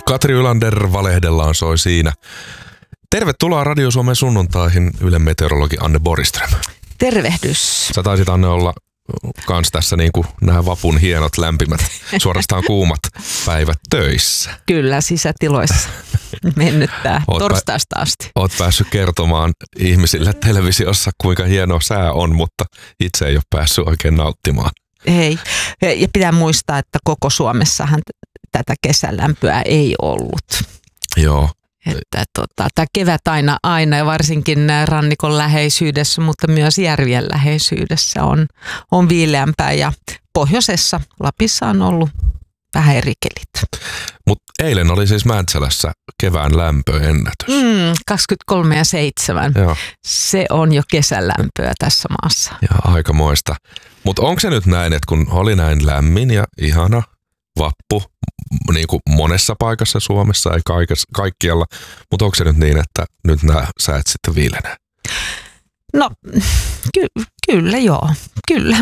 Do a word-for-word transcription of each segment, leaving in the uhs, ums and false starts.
Katri Ylander valehdellaan soi siinä. Tervetuloa Radio Suomen sunnuntaihin, Ylen meteorologi Anne Borgström. Tervehdys. Sä taisit, Anne, olla kans tässä niin kuin nämä vapun hienot, lämpimät, suorastaan kuumat päivät töissä. Kyllä, sisätiloissa mennyttää Oot torstaista asti. Oot päässyt kertomaan ihmisille televisiossa, kuinka hieno sää on, mutta itse ei ole päässyt oikein nauttimaan. Ei, ja pitää muistaa, että koko Suomessahan tätä kesälämpöä ei ollut. Joo. Että tota, tämä kevät aina, aina ja varsinkin rannikon läheisyydessä, mutta myös järvien läheisyydessä on, on viileämpää ja pohjoisessa Lapissa on ollut vähän eri kelit. Mutta eilen oli siis Mäntsälässä kevään lämpöennätys. Mm, kaksikymmentäkolme ja seitsemän. Joo. Se on jo kesälämpöä tässä maassa. Ja aikamoista. Mutta onko se nyt näin, että kun oli näin lämmin ja ihana vappu, niin kuin monessa paikassa Suomessa, ei kaikessa, kaikkialla, mutta onko se nyt niin, että nyt nämä säät sitten viilenee? No ky- kyllä joo, kyllä.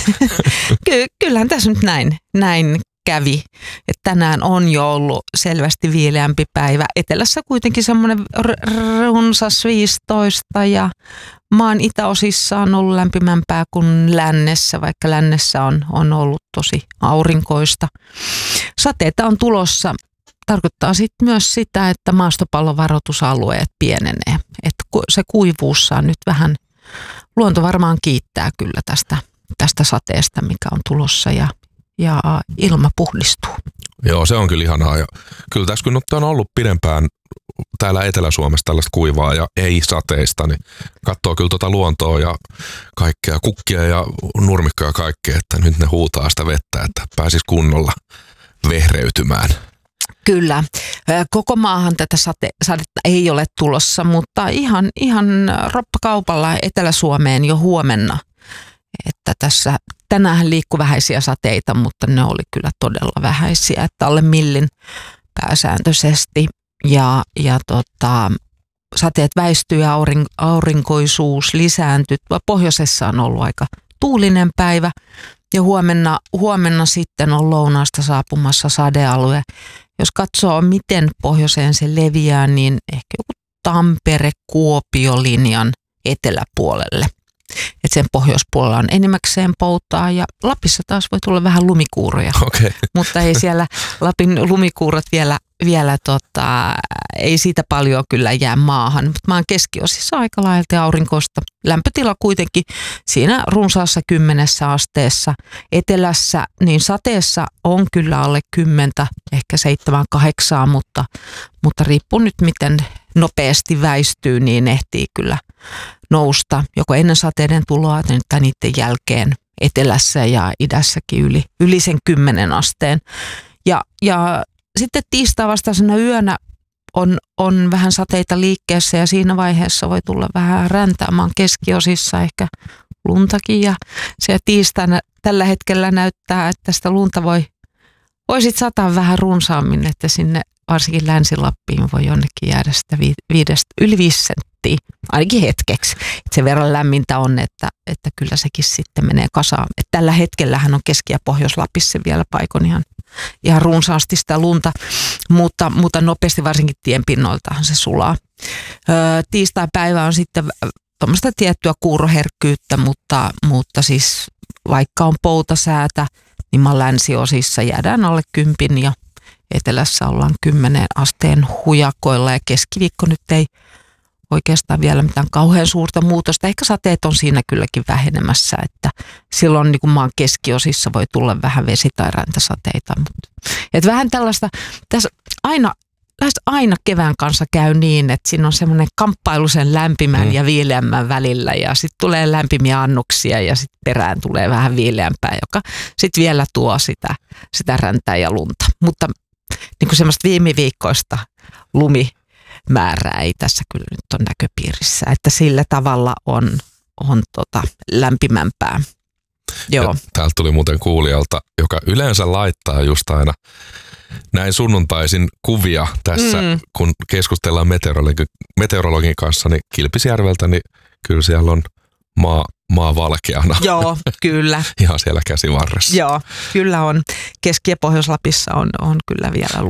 Ky- kyllähän tässä nyt näin, näin kävi, että tänään on jo ollut selvästi viileämpi päivä. Etelässä kuitenkin semmoinen r- runsas viisitoista ja maan itäosissa on ollut lämpimämpää kuin lännessä, vaikka lännessä on, on ollut tosi aurinkoista. Sateita on tulossa. Tarkoittaa sitten myös sitä, että maastopallovaroitusalueet pienenee. Että se kuivuus saa nyt vähän, luonto varmaan kiittää kyllä tästä, tästä sateesta, mikä on tulossa ja, ja ilma puhdistuu. Joo, se on kyllä ihanaa. Ja kyllä tässä kun on ollut pidempään täällä Etelä-Suomessa tällaista kuivaa ja ei sateista, niin katsoo kyllä tuota luontoa ja kaikkea, kukkia ja nurmikkoja ja kaikkea, että nyt ne huutaa sitä vettä, että pääsisi kunnolla vehreytymään. Kyllä. Koko maahan tätä sate, sadetta ei ole tulossa, mutta ihan, ihan roppakaupalla Etelä-Suomeen jo huomenna. Että tässä tänään liikkui vähäisiä sateita, mutta ne oli kyllä todella vähäisiä, että alle millin pääsääntöisesti. Ja, ja tota, sateet väistyy ja aurin, aurinkoisuus lisääntyy. Pohjoisessa on ollut aika tuulinen päivä ja huomenna, huomenna sitten on lounaasta saapumassa sadealue. Jos katsoo, miten pohjoiseen se leviää, niin ehkä joku Tampere-Kuopio-linjan eteläpuolelle. Että sen pohjoispuolella on enimmäkseen poutaa ja Lapissa taas voi tulla vähän lumikuuroja, okay. Mutta ei siellä Lapin lumikuurot vielä, vielä tota, ei siitä paljon kyllä jää maahan. Mutta maan keskiosissa aika laajalti aurinkoista. Lämpötila kuitenkin siinä runsaassa kymmenessä asteessa. Etelässä niin sateessa on kyllä alle kymmentä, ehkä seitsemän, kahdeksaa, mutta, mutta riippuu nyt miten nopeasti väistyy, niin ehtii kyllä nousta joko ennen sateiden tuloa tai niiden jälkeen etelässä ja idässäkin yli, yli sen kymmenen asteen. Ja, ja sitten tiistai vastaisena yönä on, on vähän sateita liikkeessä ja siinä vaiheessa voi tulla vähän räntäämään keskiosissa ehkä luntakin. Ja se tiistaina tällä hetkellä näyttää, että sitä lunta voi, voi sit sataa vähän runsaammin, että sinne varsinkin Länsi-Lappiin voi jonnekin jäädä sitä viidestä, yli viisi senttiä, ainakin hetkeksi. Et sen verran lämmintä on, että, että kyllä sekin sitten menee kasaan. Et tällä hetkellähän on Keski- ja Pohjois-Lapissa vielä paikon ihan, ihan runsaasti sitä lunta, mutta, mutta nopeasti varsinkin tienpinnoiltahan se sulaa. Öö, tiistai-päivä on sitten tuommoista tiettyä kuuroherkkyyttä, mutta, mutta siis vaikka on poutasäätä, niin maan länsiosissa jäädään alle kympin ja etelässä ollaan kymmenen asteen hujakoilla ja keskiviikko nyt ei oikeastaan vielä mitään kauhean suurta muutosta. Ehkä sateet on siinä kylläkin vähenemässä, että silloin niin kuin maan keskiosissa voi tulla vähän vesi- tai räntäsateita. Et vähän tällaista, tässä aina, lähes aina kevään kanssa käy niin, että siinä on semmoinen kamppailu sen lämpimän mm. ja viileämmän välillä ja sitten tulee lämpimiä annoksia ja sitten perään tulee vähän viileämpää, joka sitten vielä tuo sitä, sitä räntää ja lunta. Mutta niin kuin semmoista viime viikkoista lumimäärää ei tässä kyllä nyt ole näköpiirissä, että sillä tavalla on, on tota lämpimämpää. Joo. Täältä tuli muuten kuulijalta, joka yleensä laittaa just aina näin sunnuntaisin kuvia tässä, mm. kun keskustellaan meteorologin, meteorologin kanssa, niin Kilpisjärveltä, niin kyllä siellä on maa, maa valkeana. Joo, kyllä. Ihan siellä käsivarressa. Joo, kyllä on. Keski- ja Pohjois-Lapissa on, on kyllä vielä lunta.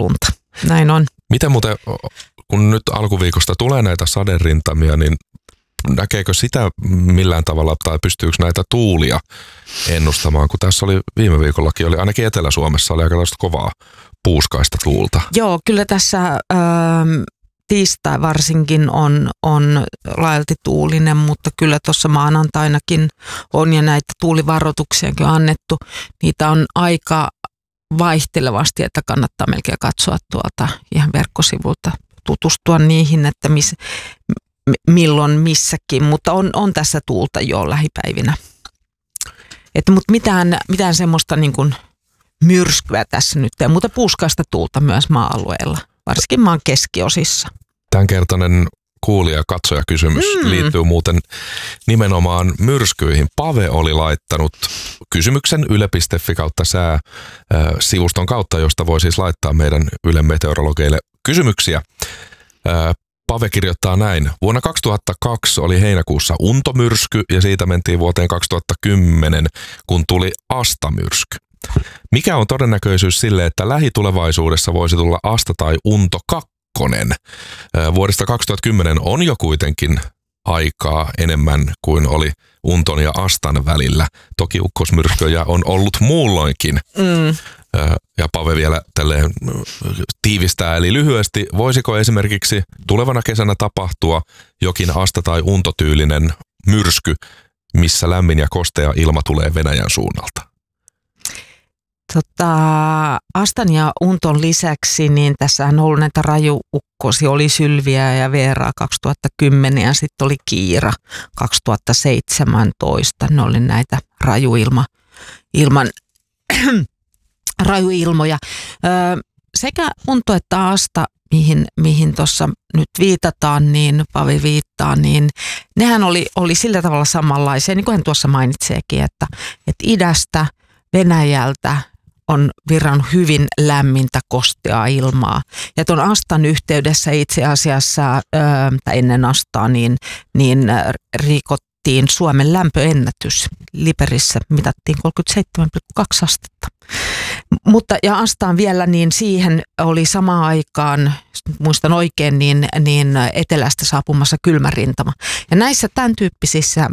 näin on. Miten muuten, kun nyt alkuviikosta tulee näitä saderintamia, niin näkeekö sitä millään tavalla tai pystyykö näitä tuulia ennustamaan? Kun tässä oli viime viikollakin, oli ainakin Etelä-Suomessa oli aika kovaa puuskaista tuulta. Joo, kyllä tässä ähm, tiistai varsinkin on, on laajalti tuulinen, mutta kyllä tuossa maanantainakin on ja näitä tuulivaroituksiakin on annettu. Niitä on aika vaihtelevasti, että kannattaa melkein katsoa tuolta ihan verkkosivulta, tutustua niihin, että miss, milloin missäkin, mutta on, on tässä tuulta jo lähipäivinä. Että, mutta mitään, mitään semmoista niin kuin myrskyä tässä nyt ei, mutta puuskaista tuulta myös maa-alueella, varsinkin maan keskiosissa. Tämänkertainen kuulija katsoja kysymys mm. liittyy muuten nimenomaan myrskyihin. Pave oli laittanut kysymyksen yle piste fi kautta sää sivuston kautta, josta voi siis laittaa meidän Ylen meteorologeille kysymyksiä. Pave kirjoittaa näin. Vuonna kaksituhattakaksi oli heinäkuussa Unto-myrsky ja siitä mentiin vuoteen kaksituhattakymmenen, kun tuli Asta-myrsky. Mikä on todennäköisyys sille, että lähitulevaisuudessa voisi tulla Asta tai Unto kakkonen? Vuodesta kaksituhattakymmenen on jo kuitenkin aikaa enemmän kuin oli Unton ja Astan välillä. Toki ukkosmyrskyjä on ollut muulloinkin. Mm. Ja Pave vielä tälleen tiivistää, eli lyhyesti, voisiko esimerkiksi tulevana kesänä tapahtua jokin Asta- tai Unto-tyylinen myrsky, missä lämmin ja kostea ilma tulee Venäjän suunnalta? Tota, Astan ja Unton lisäksi, niin tässä on ollut näitä rajuukkosia, oli Sylviä ja Veera kaksituhattakymmenen ja sitten oli Kiira kaksituhattaseitsemäntoista. Ne oli näitä rajuilma, ilman, rajuilmoja. Öö, sekä Unto että Asta, mihin, mihin tuossa nyt viitataan, niin Pavi viittaa, niin nehän oli, oli sillä tavalla samanlaisia, niin kuin hän tuossa mainitseekin, että, että idästä Venäjältä on virran hyvin lämmintä kosteaa ilmaa. Ja tuon Astan yhteydessä itse asiassa, ää, tai ennen Astaa, niin, niin rikottiin Suomen lämpöennätys. Liperissä mitattiin kolmekymmentäseitsemän pilkku kaksi astetta. Mutta ja Astaan vielä, niin siihen oli samaan aikaan, muistan oikein, niin, niin etelästä saapumassa kylmä rintama. Ja näissä tämän tyyppisissä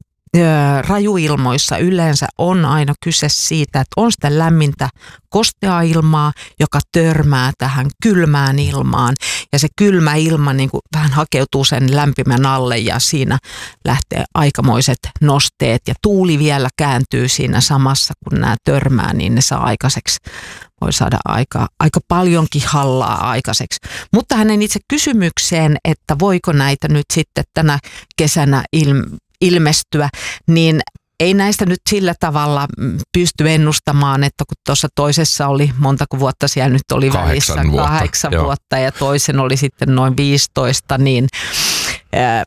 rajuilmoissa yleensä on aina kyse siitä, että on sitä lämmintä kosteaa ilmaa, joka törmää tähän kylmään ilmaan. Ja se kylmä ilma niin kuin vähän hakeutuu sen lämpimän alle ja siinä lähtee aikamoiset nosteet. Ja tuuli vielä kääntyy siinä samassa, kun nämä törmää, niin ne saa aikaiseksi. Voi saada aika, aika paljonkin hallaa aikaiseksi. Mutta hänen itse kysymykseen, että voiko näitä nyt sitten tänä kesänä ilm- ilmestyä, niin ei näistä nyt sillä tavalla pysty ennustamaan, että kun tuossa toisessa oli montako vuotta siellä nyt oli kahdeksan välissä, vuotta, kahdeksan vuotta ja toisen oli sitten noin viisitoista, niin ää,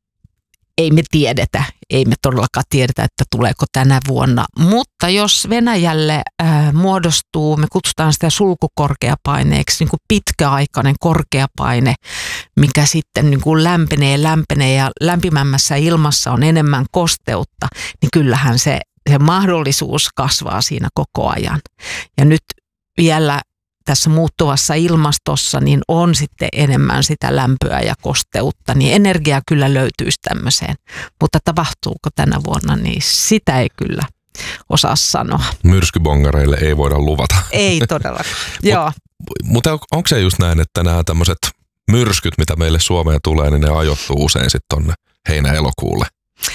ei me tiedetä, ei me todellakaan tiedetä, että tuleeko tänä vuonna. Mutta jos Venäjälle ää, muodostuu, me kutsutaan sitä sulkukorkeapaineeksi, niin kuin pitkäaikainen korkeapaine, mikä sitten niin kuin lämpenee, lämpenee ja lämpimämmässä ilmassa on enemmän kosteutta, niin kyllähän se, se mahdollisuus kasvaa siinä koko ajan. Ja nyt vielä tässä muuttuvassa ilmastossa niin on sitten enemmän sitä lämpöä ja kosteutta, niin energia kyllä löytyisi tämmöiseen. Mutta tapahtuuko tänä vuonna, niin sitä ei kyllä osaa sanoa. Myrskybongareille ei voida luvata. Ei todellakaan, joo. Mutta onko se just näin, että nämä tämmöiset myrskyt, mitä meille Suomeen tulee, niin ne ajoittuu usein sitten tonne heinä-elokuulle?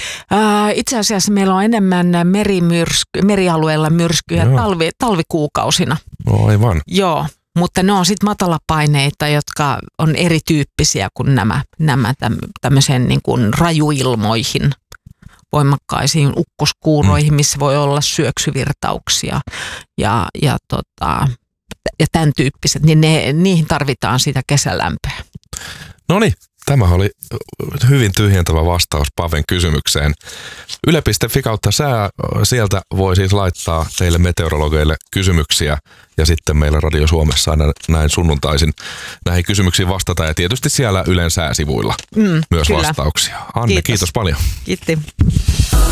Itse asiassa meillä on enemmän merimyrsky, merialueella myrskyjä talvi, talvikuukausina. No aivan. Joo, mutta ne on sitten matalapaineita, jotka on erityyppisiä kuin nämä, nämä tämmöisen niin kuin rajuilmoihin, voimakkaisiin ukkoskuuroihin, missä voi olla syöksyvirtauksia ja, ja, tota, ja tämän tyyppiset, niin ne, niihin tarvitaan sitä kesälämpöä. No niin. Tämä oli hyvin tyhjentävä vastaus Paven kysymykseen. yle piste fi kautta sää, sieltä voi siis laittaa teille meteorologeille kysymyksiä ja sitten meillä Radio Suomessa aina näin sunnuntaisin näihin kysymyksiin vastata ja tietysti siellä Ylen sääsivuilla mm, myös kyllä. Vastauksia. Anne, kiitos, kiitos paljon. Kiitti.